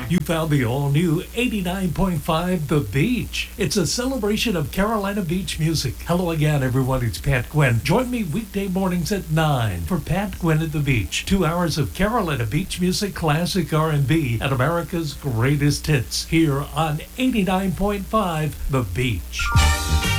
You found the all-new 89.5 The Beach. It's a celebration of Carolina Beach music. Hello again, everyone. It's Pat Gwynn. Join me weekday mornings at 9 for Pat Gwynn at the Beach. 2 hours of Carolina Beach music, classic R&B, and America's greatest hits here on 89.5 The Beach.